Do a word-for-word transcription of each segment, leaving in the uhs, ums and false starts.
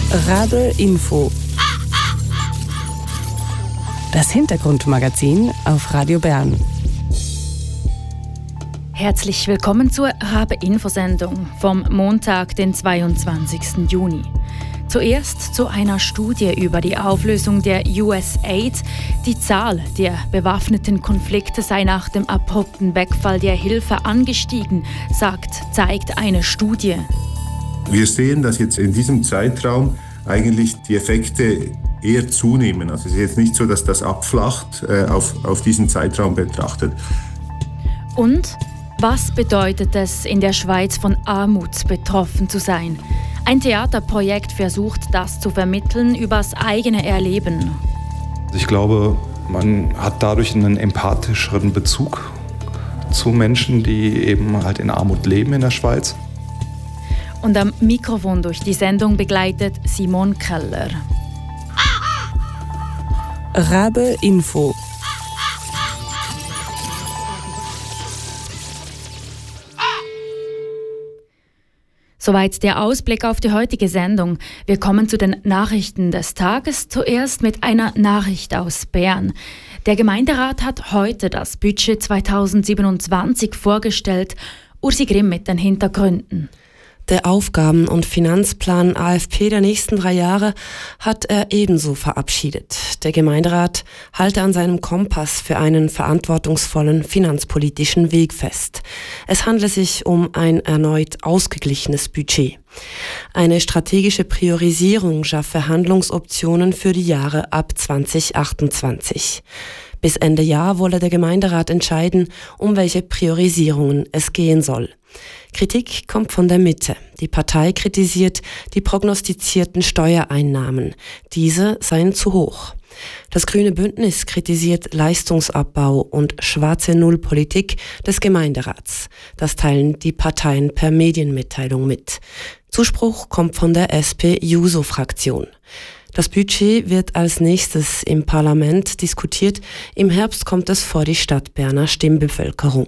Rabe Info. Das Hintergrundmagazin auf Radio Bern. Herzlich willkommen zur Rabe-Info-Sendung vom Montag, den zweiundzwanzigsten Juni. Zuerst zu einer Studie über die Auflösung der U S Aid. Die Zahl der bewaffneten Konflikte sei nach dem abrupten Wegfall der Hilfe angestiegen, sagt, zeigt eine Studie. Wir sehen, dass jetzt in diesem Zeitraum eigentlich die Effekte eher zunehmen. Also es ist jetzt nicht so, dass das abflacht äh, auf, auf diesen Zeitraum betrachtet. Und was bedeutet es, in der Schweiz von Armut betroffen zu sein? Ein Theaterprojekt versucht, das zu vermitteln übers eigene Erleben. Ich glaube, man hat dadurch einen empathischeren Bezug zu Menschen, die eben halt in Armut leben in der Schweiz. Und am Mikrofon durch die Sendung begleitet Simon Keller. Rabe Info. Soweit der Ausblick auf die heutige Sendung. Wir kommen zu den Nachrichten des Tages. Zuerst mit einer Nachricht aus Bern. Der Gemeinderat hat heute das Budget zweitausendsiebenundzwanzig vorgestellt. Ursi Grimm mit den Hintergründen. Der Aufgaben- und Finanzplan A F P der nächsten drei Jahre hat er ebenso verabschiedet. Der Gemeinderat halte an seinem Kompass für einen verantwortungsvollen finanzpolitischen Weg fest. Es handle sich um ein erneut ausgeglichenes Budget. Eine strategische Priorisierung schaffe Handlungsoptionen für die Jahre ab zweitausendachtundzwanzig. Bis Ende Jahr wolle der Gemeinderat entscheiden, um welche Priorisierungen es gehen soll. Kritik kommt von der Mitte. Die Partei kritisiert die prognostizierten Steuereinnahmen. Diese seien zu hoch. Das Grüne Bündnis kritisiert Leistungsabbau und schwarze Null-Politik des Gemeinderats. Das teilen die Parteien per Medienmitteilung mit. Zuspruch kommt von der S P-Juso-Fraktion. Das Budget wird als nächstes im Parlament diskutiert. Im Herbst kommt es vor die Stadtberner Stimmbevölkerung.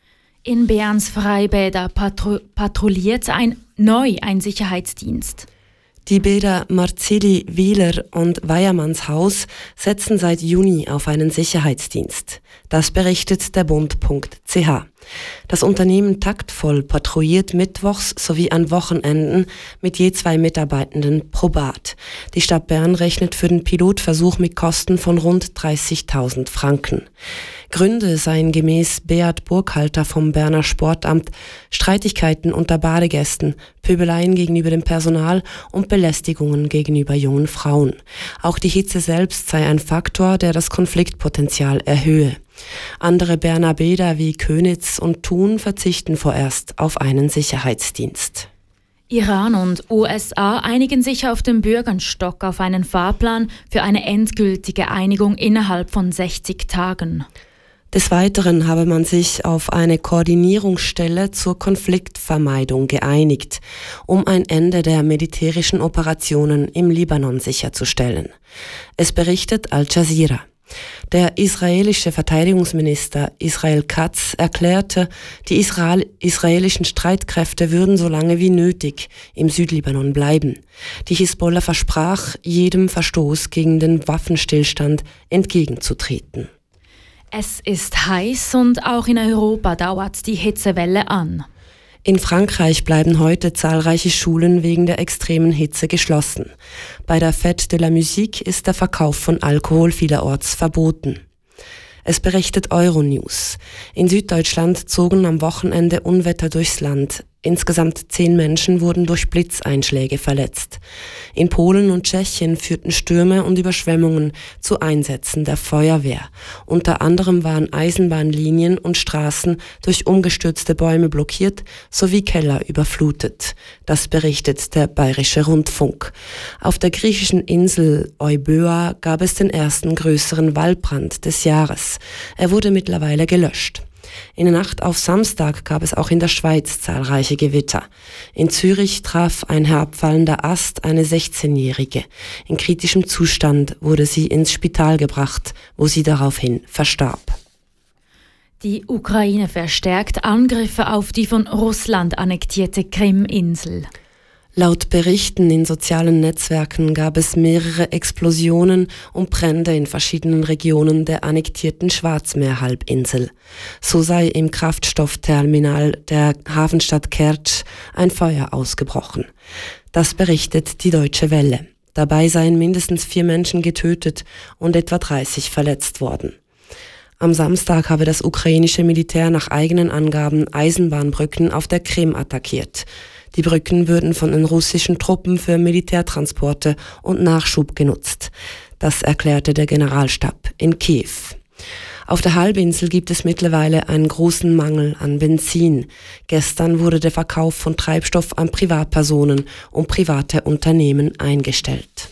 In Berns Freibäder patru- patrouilliert ein, neu ein Sicherheitsdienst. Die Bäder Marzili, Wieler und Weiermannshaus setzen seit Juni auf einen Sicherheitsdienst. Das berichtet der Bund punkt c h. Das Unternehmen Taktvoll patrouilliert mittwochs sowie an Wochenenden mit je zwei Mitarbeitenden pro Bad. Die Stadt Bern rechnet für den Pilotversuch mit Kosten von rund dreißigtausend Franken. Gründe seien gemäß Beat Burkhalter vom Berner Sportamt Streitigkeiten unter Badegästen, Pöbeleien gegenüber dem Personal und Belästigungen gegenüber jungen Frauen. Auch die Hitze selbst sei ein Faktor, der das Konfliktpotenzial erhöhe. Andere Berner Bäder wie Könitz und Thun verzichten vorerst auf einen Sicherheitsdienst. Iran und U S A einigen sich auf dem Bürgerstock auf einen Fahrplan für eine endgültige Einigung innerhalb von sechzig Tagen. Des Weiteren habe man sich auf eine Koordinierungsstelle zur Konfliktvermeidung geeinigt, um ein Ende der militärischen Operationen im Libanon sicherzustellen. Es berichtet Al Jazeera. Der israelische Verteidigungsminister Israel Katz erklärte, die Israel- israelischen Streitkräfte würden so lange wie nötig im Südlibanon bleiben. Die Hisbollah versprach, jedem Verstoß gegen den Waffenstillstand entgegenzutreten. Es ist heiß und auch in Europa dauert die Hitzewelle an. In Frankreich bleiben heute zahlreiche Schulen wegen der extremen Hitze geschlossen. Bei der Fête de la Musique ist der Verkauf von Alkohol vielerorts verboten. Es berichtet Euronews. In Süddeutschland zogen am Wochenende Unwetter durchs Land. Insgesamt zehn Menschen wurden durch Blitzeinschläge verletzt. In Polen und Tschechien führten Stürme und Überschwemmungen zu Einsätzen der Feuerwehr. Unter anderem waren Eisenbahnlinien und Straßen durch umgestürzte Bäume blockiert sowie Keller überflutet. Das berichtet der Bayerische Rundfunk. Auf der griechischen Insel Euböa gab es den ersten größeren Waldbrand des Jahres. Er wurde mittlerweile gelöscht. In der Nacht auf Samstag gab es auch in der Schweiz zahlreiche Gewitter. In Zürich traf ein herabfallender Ast eine sechzehnjährige. In kritischem Zustand wurde sie ins Spital gebracht, wo sie daraufhin verstarb. Die Ukraine verstärkt Angriffe auf die von Russland annektierte Krim-Insel. Laut Berichten in sozialen Netzwerken gab es mehrere Explosionen und Brände in verschiedenen Regionen der annektierten Schwarzmeerhalbinsel. So sei im Kraftstoffterminal der Hafenstadt Kertsch ein Feuer ausgebrochen. Das berichtet die Deutsche Welle. Dabei seien mindestens vier Menschen getötet und etwa dreißig verletzt worden. Am Samstag habe das ukrainische Militär nach eigenen Angaben Eisenbahnbrücken auf der Krim attackiert. Die Brücken würden von den russischen Truppen für Militärtransporte und Nachschub genutzt. Das erklärte der Generalstab in Kiew. Auf der Halbinsel gibt es mittlerweile einen großen Mangel an Benzin. Gestern wurde der Verkauf von Treibstoff an Privatpersonen und private Unternehmen eingestellt.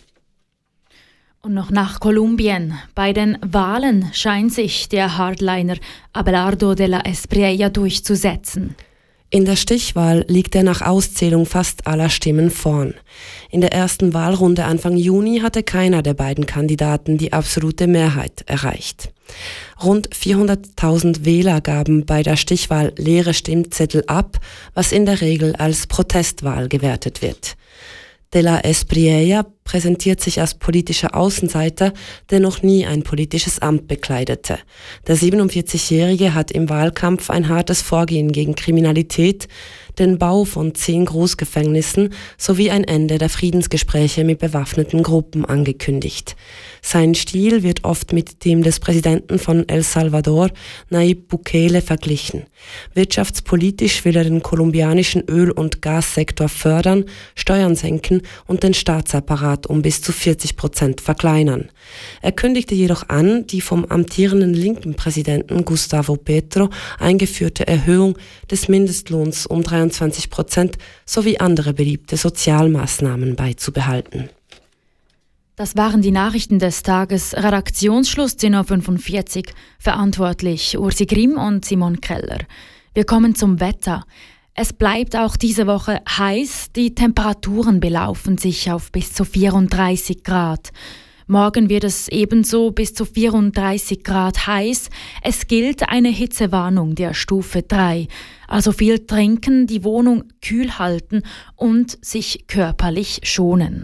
Und noch nach Kolumbien. Bei den Wahlen scheint sich der Hardliner Abelardo de la Espriella durchzusetzen. In der Stichwahl liegt er nach Auszählung fast aller Stimmen vorn. In der ersten Wahlrunde Anfang Juni hatte keiner der beiden Kandidaten die absolute Mehrheit erreicht. Rund vierhunderttausend Wähler gaben bei der Stichwahl leere Stimmzettel ab, was in der Regel als Protestwahl gewertet wird. De la Espriella präsentiert sich als politischer Außenseiter, der noch nie ein politisches Amt bekleidete. Der siebenundvierzigjährige hat im Wahlkampf ein hartes Vorgehen gegen Kriminalität, den Bau von zehn Großgefängnissen sowie ein Ende der Friedensgespräche mit bewaffneten Gruppen angekündigt. Sein Stil wird oft mit dem des Präsidenten von El Salvador, Nayib Bukele, verglichen. Wirtschaftspolitisch will er den kolumbianischen Öl- und Gassektor fördern, Steuern senken und den Staatsapparat um bis zu vierzig Prozent verkleinern. Er kündigte jedoch an, die vom amtierenden linken Präsidenten Gustavo Petro eingeführte Erhöhung des Mindestlohns um dreiundzwanzig Prozent sowie andere beliebte Sozialmaßnahmen beizubehalten. Das waren die Nachrichten des Tages. Redaktionsschluss zehn Uhr fünfundvierzig. Verantwortlich Ursi Grimm und Simon Keller. Wir kommen zum Wetter. Es bleibt auch diese Woche heiß. Die Temperaturen belaufen sich auf bis zu vierunddreißig Grad. Morgen wird es ebenso bis zu vierunddreißig Grad heiß. Es gilt eine Hitzewarnung der Stufe drei. Also viel trinken, die Wohnung kühl halten und sich körperlich schonen.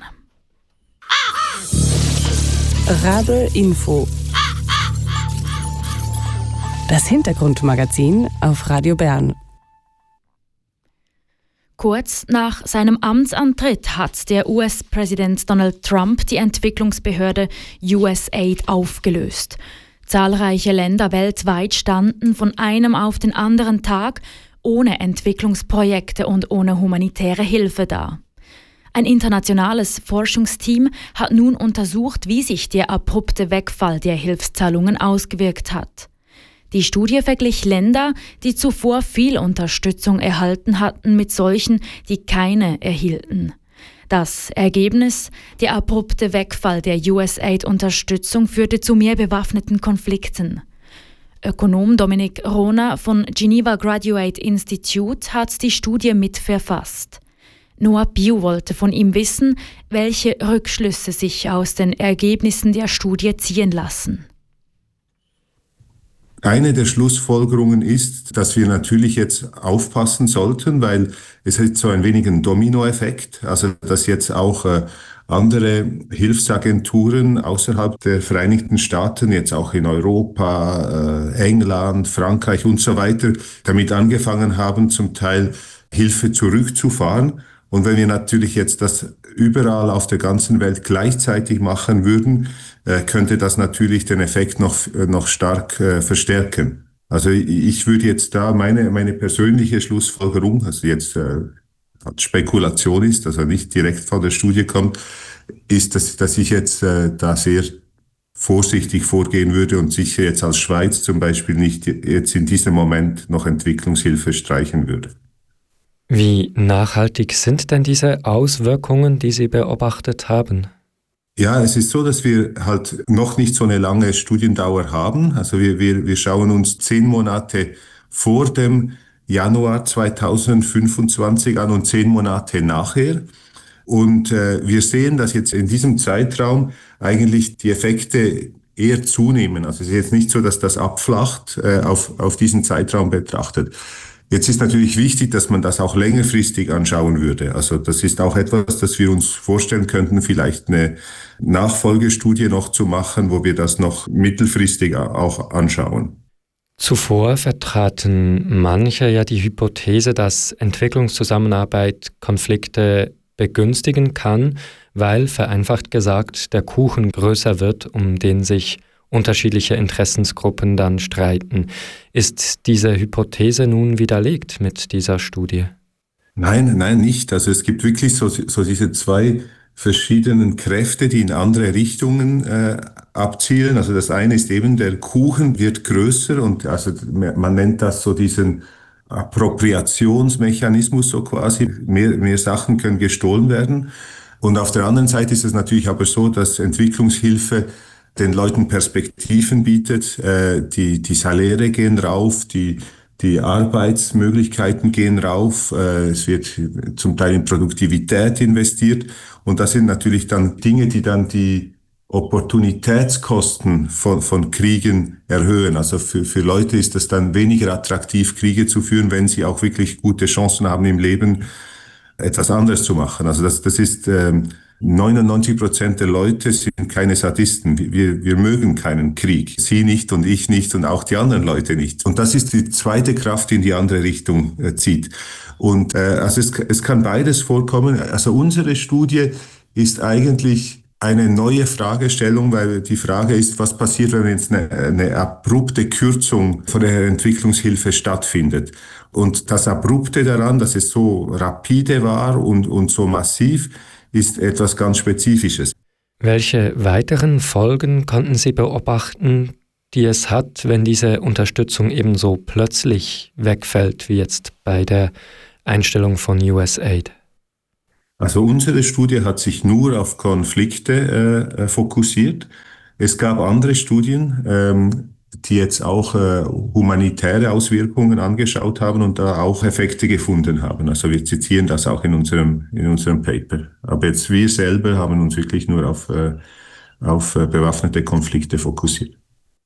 Rabe Info. Das Hintergrundmagazin auf Radio Bern. Kurz nach seinem Amtsantritt hat der U S-Präsident Donald Trump die Entwicklungsbehörde U S A I D aufgelöst. Zahlreiche Länder weltweit standen von einem auf den anderen Tag ohne Entwicklungsprojekte und ohne humanitäre Hilfe da. Ein internationales Forschungsteam hat nun untersucht, wie sich der abrupte Wegfall der Hilfszahlungen ausgewirkt hat. Die Studie verglich Länder, die zuvor viel Unterstützung erhalten hatten, mit solchen, die keine erhielten. Das Ergebnis: Der abrupte Wegfall der U S A I D-Unterstützung führte zu mehr bewaffneten Konflikten. Ökonom Dominik Rona von Geneva Graduate Institute hat die Studie mitverfasst. Noah Biu wollte von ihm wissen, welche Rückschlüsse sich aus den Ergebnissen der Studie ziehen lassen. Eine der Schlussfolgerungen ist, dass wir natürlich jetzt aufpassen sollten, weil es hat so ein wenig einen Dominoeffekt, also dass jetzt auch äh, andere Hilfsagenturen außerhalb der Vereinigten Staaten, jetzt auch in Europa, äh, England, Frankreich und so weiter, damit angefangen haben, zum Teil Hilfe zurückzufahren. Und wenn wir natürlich jetzt das überall auf der ganzen Welt gleichzeitig machen würden, äh, könnte das natürlich den Effekt noch, noch stark äh, verstärken. Also ich würde jetzt da meine, meine persönliche Schlussfolgerung, also jetzt äh, Spekulation ist, also nicht direkt von der Studie kommt, ist, dass, dass ich jetzt äh, da sehr vorsichtig vorgehen würde und sicher jetzt als Schweiz zum Beispiel nicht jetzt in diesem Moment noch Entwicklungshilfe streichen würde. Wie nachhaltig sind denn diese Auswirkungen, die Sie beobachtet haben? Ja, es ist so, dass wir halt noch nicht so eine lange Studiendauer haben. Also wir, wir, wir schauen uns zehn Monate vor dem Januar zweitausendfünfundzwanzig an und zehn Monate nachher. Und äh, wir sehen, dass jetzt in diesem Zeitraum eigentlich die Effekte eher zunehmen. Also es ist jetzt nicht so, dass das abflacht äh, auf, auf diesen Zeitraum betrachtet. Jetzt ist natürlich wichtig, dass man das auch längerfristig anschauen würde. Also das ist auch etwas, das wir uns vorstellen könnten, vielleicht eine Nachfolgestudie noch zu machen, wo wir das noch mittelfristig auch anschauen. Zuvor vertraten manche ja die Hypothese, dass Entwicklungszusammenarbeit Konflikte begünstigen kann, weil, vereinfacht gesagt, der Kuchen größer wird, um den sich unterschiedliche Interessensgruppen dann streiten. Ist diese Hypothese nun widerlegt mit dieser Studie? Nein, nein, nicht. Also es gibt wirklich so, so diese zwei verschiedenen Kräfte, die in andere Richtungen äh, abzielen. Also das eine ist eben, der Kuchen wird größer und also man nennt das so diesen Appropriationsmechanismus, so quasi. Mehr, mehr Sachen können gestohlen werden. Und auf der anderen Seite ist es natürlich aber so, dass Entwicklungshilfe den Leuten Perspektiven bietet, äh, die, die Saläre gehen rauf, die, die Arbeitsmöglichkeiten gehen rauf, äh, es wird zum Teil in Produktivität investiert und das sind natürlich dann Dinge, die dann die Opportunitätskosten von, von Kriegen erhöhen. Also für, für Leute ist es dann weniger attraktiv, Kriege zu führen, wenn sie auch wirklich gute Chancen haben im Leben, etwas anderes zu machen. Also das, das ist... Ähm, neunundneunzig Prozent der Leute sind keine Sadisten. Wir, wir mögen keinen Krieg. Sie nicht und ich nicht und auch die anderen Leute nicht. Und das ist die zweite Kraft, die in die andere Richtung äh, zieht. Und äh, also es, es kann beides vorkommen. Also unsere Studie ist eigentlich eine neue Fragestellung, weil die Frage ist, was passiert, wenn jetzt eine, eine abrupte Kürzung von der Entwicklungshilfe stattfindet. Und das Abrupte daran, dass es so rapide war und, und so massiv, ist etwas ganz Spezifisches. Welche weiteren Folgen konnten Sie beobachten, die es hat, wenn diese Unterstützung ebenso plötzlich wegfällt, wie jetzt bei der Einstellung von U S A I D? Also unsere Studie hat sich nur auf Konflikte äh, fokussiert. Es gab andere Studien, ähm, die jetzt auch äh, humanitäre Auswirkungen angeschaut haben und da auch Effekte gefunden haben. Also wir zitieren das auch in unserem in unserem Paper. Aber jetzt wir selber haben uns wirklich nur auf äh, auf äh, bewaffnete Konflikte fokussiert.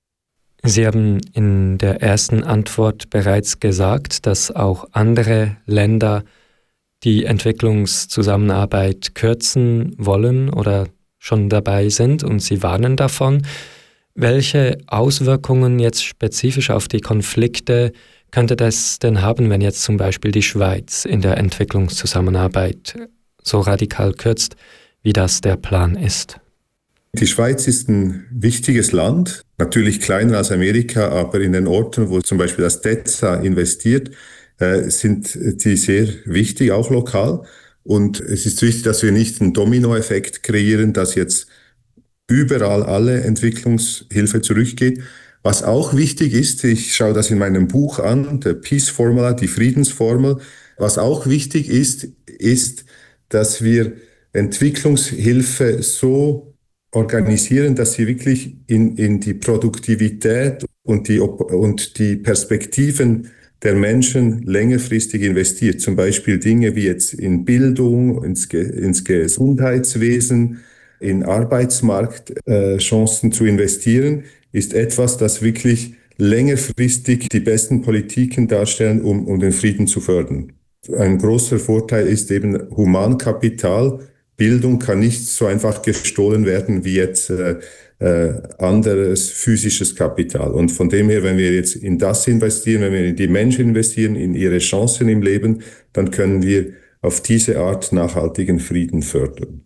Sie haben in der ersten Antwort bereits gesagt, dass auch andere Länder die Entwicklungszusammenarbeit kürzen wollen oder schon dabei sind und Sie warnen davon. Welche Auswirkungen jetzt spezifisch auf die Konflikte könnte das denn haben, wenn jetzt zum Beispiel die Schweiz in der Entwicklungszusammenarbeit so radikal kürzt, wie das der Plan ist? Die Schweiz ist ein wichtiges Land, natürlich kleiner als Amerika, aber in den Orten, wo zum Beispiel das D E Z A investiert, äh, sind die sehr wichtig, auch lokal. Und es ist wichtig, dass wir nicht einen Dominoeffekt kreieren, dass jetzt überall alle Entwicklungshilfe zurückgeht. Was auch wichtig ist, ich schaue das in meinem Buch an, der Peace Formula, die Friedensformel. Was auch wichtig ist, ist, dass wir Entwicklungshilfe so organisieren, dass sie wirklich in, in die Produktivität und die, und die Perspektiven der Menschen längerfristig investiert. Zum Beispiel Dinge wie jetzt in Bildung, ins, ins Gesundheitswesen, in Arbeitsmarktchancen äh, zu investieren, ist etwas, das wirklich längerfristig die besten Politiken darstellen, um, um den Frieden zu fördern. Ein großer Vorteil ist eben Humankapital. Bildung kann nicht so einfach gestohlen werden wie jetzt äh, äh, anderes physisches Kapital. Und von dem her, wenn wir jetzt in das investieren, wenn wir in die Menschen investieren, in ihre Chancen im Leben, dann können wir auf diese Art nachhaltigen Frieden fördern.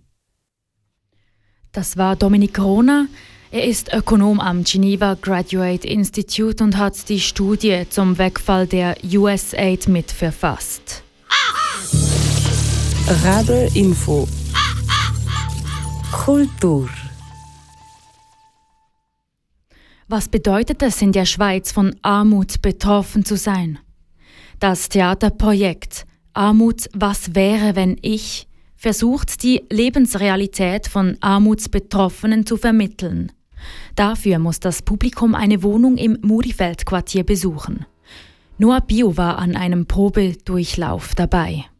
Das war Dominik Rona. Er ist Ökonom am Geneva Graduate Institute und hat die Studie zum Wegfall der U S A I D mitverfasst. Radio Info. Kultur. Was bedeutet es, in der Schweiz von Armut betroffen zu sein? Das Theaterprojekt Armut, was wäre, wenn ich versucht, die Lebensrealität von Armutsbetroffenen zu vermitteln. Dafür muss das Publikum eine Wohnung im Murifeld-Quartier besuchen. Noah Bio war an einem Probedurchlauf dabei.